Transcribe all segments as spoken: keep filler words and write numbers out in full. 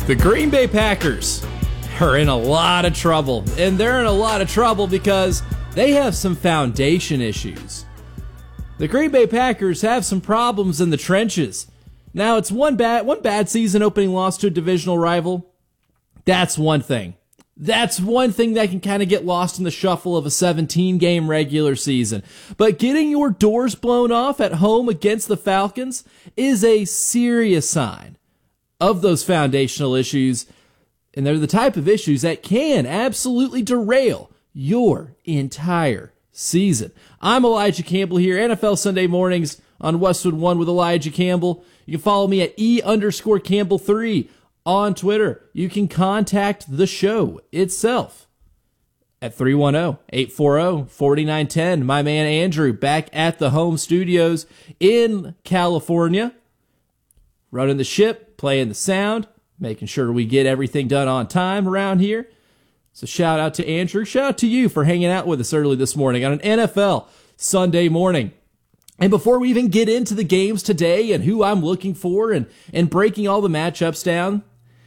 The Green Bay Packers are in a lot of trouble, and they're in a lot of trouble because they have some foundation issues. The Green Bay Packers have some problems in the trenches. Now, it's one bad one bad season opening loss to a divisional rival. That's one thing. That's one thing that can kind of get lost in the shuffle of a seventeen-game regular season. But getting your doors blown off at home against the Falcons is a serious sign of those foundational issues, and they're the type of issues that can absolutely derail your entire season. I'm Elijah Campbell here, N F L Sunday Mornings on Westwood One with Elijah Campbell. You can follow me at E underscore Campbell three on Twitter. You can contact the show itself at three one zero, eight four zero, four nine one zero. My man Andrew back at the home studios in California, running the ship, playing the sound, making sure we get everything done on time around here. So shout out to Andrew. Shout out to you for hanging out with us early this morning on an N F L Sunday morning. And before we even get into the games today and who I'm looking for and, and breaking all the matchups down,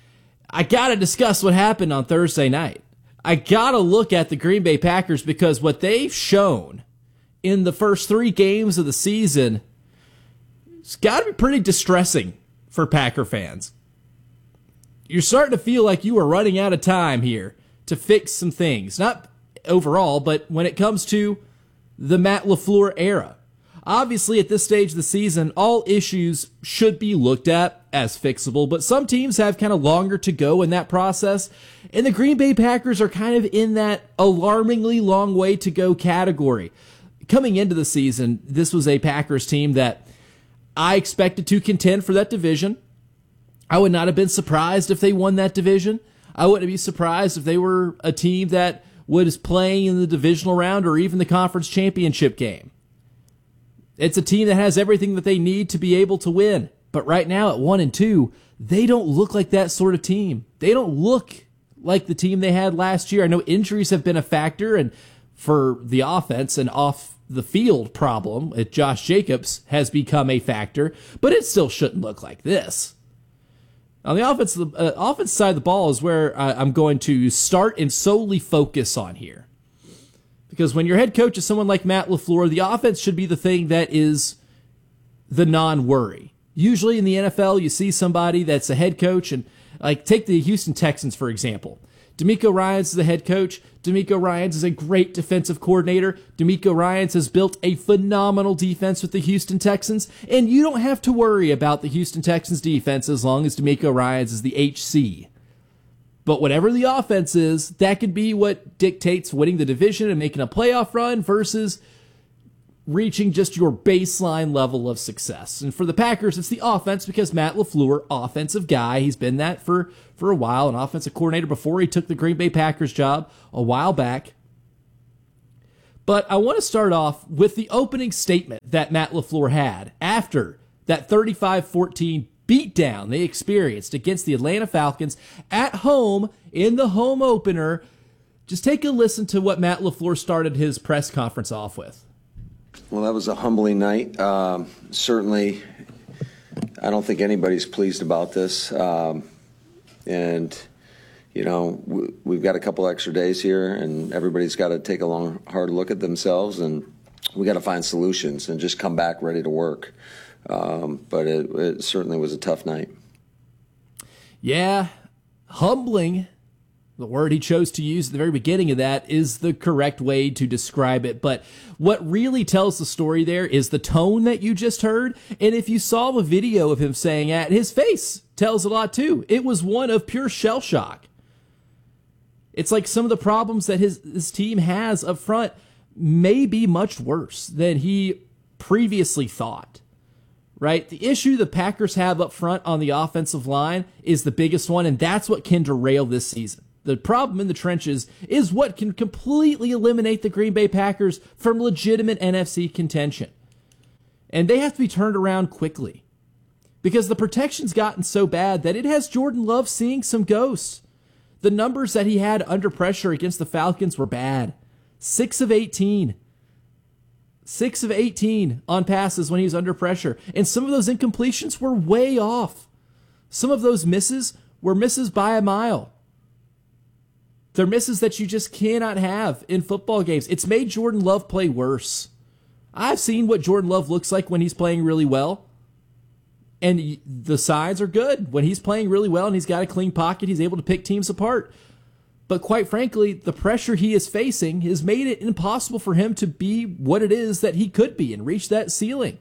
I got to discuss what happened on Thursday night. I got to look at the Green Bay Packers because what they've shown in the first three games of the season, it's got to be pretty distressing for Packer fans. You're starting to feel like you are running out of time here to fix some things. Not overall, but when it comes to the Matt LaFleur era. Obviously, at this stage of the season, all issues should be looked at as fixable, but some teams have kind of longer to go in that process, and the Green Bay Packers are kind of in that alarmingly long way to go category. Coming into the season, this was a Packers team that I expected to contend for that division. I would not have been surprised if they won that division. I wouldn't be surprised if they were a team that was playing in the divisional round or even the conference championship game. It's a team that has everything that they need to be able to win. But right now at one and two, they don't look like that sort of team. They don't look like the team they had last year. I know injuries have been a factor, and for the offense and off the field problem, Josh Jacobs has become a factor, but it still shouldn't look like this. On the offense, uh, offense side of the ball is where uh, I'm going to start and solely focus on here. Because when your head coach is someone like Matt LaFleur, the offense should be the thing that is the non-worry. Usually in the N F L, you see somebody that's a head coach, and like take the Houston Texans, for example. DeMeco Ryans is the head coach. DeMeco Ryans is a great defensive coordinator. DeMeco Ryans has built a phenomenal defense with the Houston Texans, and you don't have to worry about the Houston Texans defense as long as DeMeco Ryans is the H C. But whatever the offense is, that could be what dictates winning the division and making a playoff run versus reaching just your baseline level of success. And for the Packers, it's the offense because Matt LaFleur, offensive guy, he's been that for, for a while, an offensive coordinator before he took the Green Bay Packers job a while back. But I want to start off with the opening statement that Matt LaFleur had after that thirty-five fourteen beatdown they experienced against the Atlanta Falcons at home in the home opener. Just take a listen to what Matt LaFleur started his press conference off with. Well, that was a humbling night. Um, certainly, I don't think anybody's pleased about this. Um, and, you know, we, we've got a couple extra days here, and everybody's got to take a long, hard look at themselves, and we got to find solutions and just come back ready to work. Um, but it, it certainly was a tough night. Yeah, humbling. The word he chose to use at the very beginning of that is the correct way to describe it. But what really tells the story there is the tone that you just heard. And if you saw the video of him saying that, his face tells a lot too. It was one of pure shell shock. It's like some of the problems that his, his team has up front may be much worse than he previously thought. Right? The issue the Packers have up front on the offensive line is the biggest one, and that's what can derail this season. The problem in the trenches is what can completely eliminate the Green Bay Packers from legitimate N F C contention. And they have to be turned around quickly because the protection's gotten so bad that it has Jordan Love seeing some ghosts. The numbers that he had under pressure against the Falcons were bad. six of eighteen. six of eighteen on passes when he was under pressure. And some of those incompletions were way off. Some of those misses were misses by a mile. They're misses that you just cannot have in football games. It's made Jordan Love play worse. I've seen what Jordan Love looks like when he's playing really well. And the signs are good. When he's playing really well and he's got a clean pocket, he's able to pick teams apart. But quite frankly, the pressure he is facing has made it impossible for him to be what it is that he could be and reach that ceiling.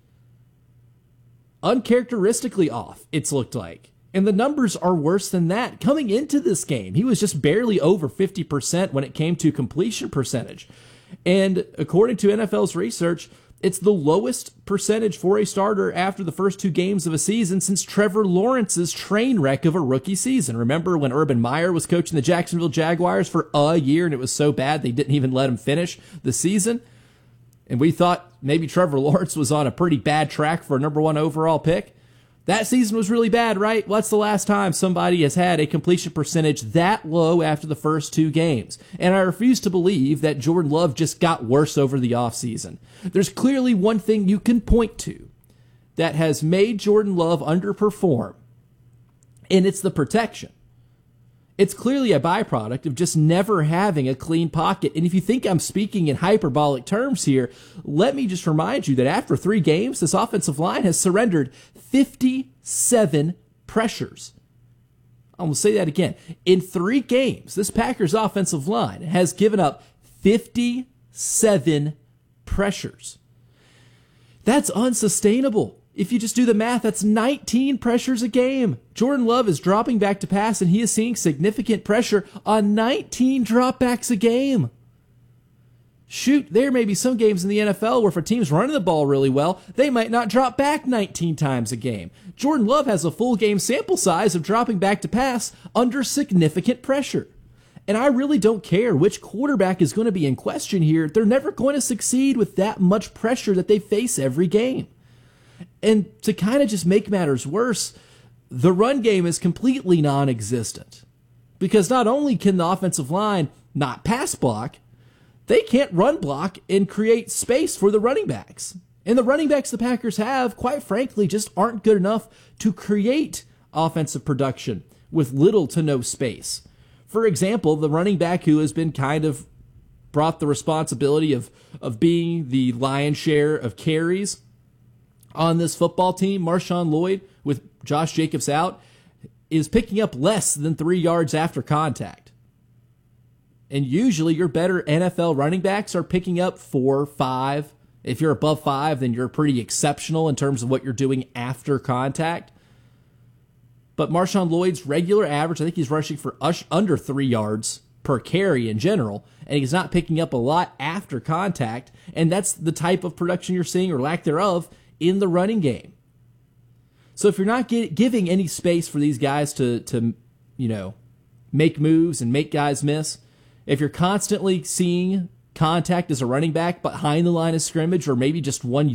Uncharacteristically off, it's looked like. And the numbers are worse than that. Coming into this game, he was just barely over fifty percent when it came to completion percentage. And according to N F L's research, it's the lowest percentage for a starter after the first two games of a season since Trevor Lawrence's train wreck of a rookie season. Remember when Urban Meyer was coaching the Jacksonville Jaguars for a year and it was so bad they didn't even let him finish the season? And we thought maybe Trevor Lawrence was on a pretty bad track for a number one overall pick. That season was really bad, right? What's the last time somebody has had a completion percentage that low after the first two games? And I refuse to believe that Jordan Love just got worse over the offseason. There's clearly one thing you can point to that has made Jordan Love underperform, and it's the protection. It's clearly a byproduct of just never having a clean pocket. And if you think I'm speaking in hyperbolic terms here, let me just remind you that after three games, this offensive line has surrendered fifty-seven pressures. I'm going to say that again. In three games, this Packers offensive line has given up fifty-seven pressures. That's unsustainable. If you just do the math, that's nineteen pressures a game. Jordan Love is dropping back to pass, and he is seeing significant pressure on nineteen dropbacks a game. Shoot, there may be some games in the N F L where if a team's running the ball really well, they might not drop back nineteen times a game. Jordan Love has a full game sample size of dropping back to pass under significant pressure. And I really don't care which quarterback is going to be in question here. They're never going to succeed with that much pressure that they face every game. And to kind of just make matters worse, the run game is completely non-existent. Because not only can the offensive line not pass block, they can't run block and create space for the running backs. And the running backs the Packers have, quite frankly, just aren't good enough to create offensive production with little to no space. For example, the running back who has been kind of brought the responsibility of, of being the lion's share of carries on this football team, Marshawn Lloyd, with Josh Jacobs out, is picking up less than three yards after contact. And usually your better N F L running backs are picking up four, five. If you're above five, then you're pretty exceptional in terms of what you're doing after contact. But Marshawn Lloyd's regular average, I think he's rushing for under three yards per carry in general, and he's not picking up a lot after contact, and that's the type of production you're seeing, or lack thereof, in the running game. So if you're not get, giving any space for these guys to, to, you know, make moves and make guys miss, if you're constantly seeing contact as a running back behind the line of scrimmage or maybe just one